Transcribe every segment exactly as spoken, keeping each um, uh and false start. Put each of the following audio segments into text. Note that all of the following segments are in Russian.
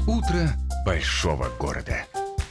Утро большого города.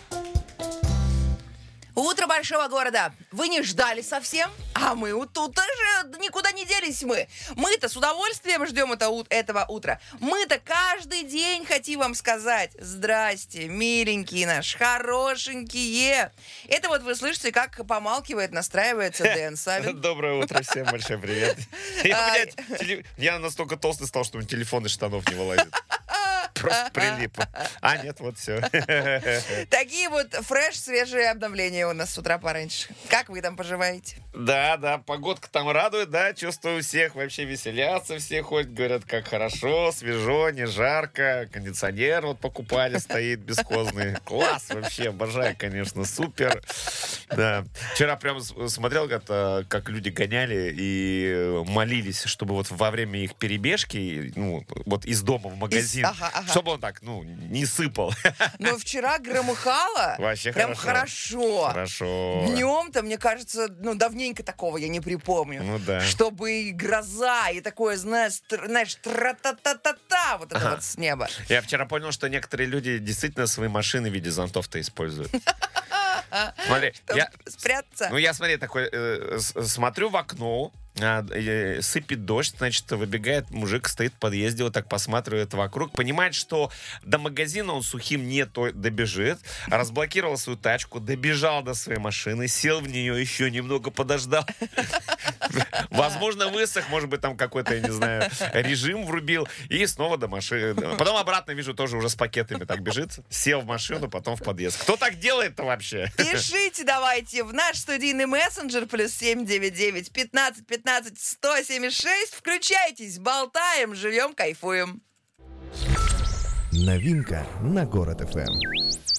Утро большого города. Вы не ждали совсем, а мы вот тут тоже никуда не делись мы. Мы-то с удовольствием ждем это, этого утра. Мы-то каждый день хотим вам сказать: здрасте, миленькие наши, хорошенькие. Это вот вы слышите, как помалкивает, настраивается Дэн Савин. Доброе утро всем, большой привет. Я настолько толстый стал, что телефон из штанов не вылазит. Просто прилип. А, нет, вот все. Такие вот фреш, свежие обновления у нас с утра пораньше. Как вы там поживаете? Да, да, погодка там радует, да, чувствую, всех вообще веселятся, все ходят, говорят, как хорошо, свежо, не жарко, кондиционер вот покупали, стоит бесхозный. Класс вообще, обожаю, конечно, супер. Да. Вчера прям смотрел, как, как люди гоняли и молились, чтобы вот во время их перебежки, ну, вот из дома в магазин, из... ага, ага. чтобы он так, ну, не сыпал. Но вчера громыхало. Вообще прям хорошо. хорошо. Хорошо. Днем-то, мне кажется, ну, давненько такого я не припомню. Ну да. Чтобы и гроза, и такое, знаешь, тр, знаешь, тра-та-та-та-та, вот это ага. вот с неба. Я вчера понял, что некоторые люди действительно свои машины в виде зонтов-то используют. Смотри, я, спрятаться. Ну, я, смотри, такой, э, смотрю в окно, а, э, сыпет дождь, значит, выбегает мужик, стоит в подъезде, вот так посматривает вокруг, понимает, что до магазина он сухим не то добежит, разблокировал свою тачку, добежал до своей машины, сел в нее, еще немного подождал. Возможно, высох, может быть, там какой-то, я не знаю, режим врубил, и снова до машины. Потом обратно вижу, тоже уже с пакетами так бежит, сел в машину, потом в подъезд. Кто так делает-то вообще? Пишите давайте в наш студийный мессенджер плюс семь девять девять пятнадцать пятнадцать сто семьдесят шесть. Включайтесь, болтаем, живем, кайфуем. Новинка на Город эф эм.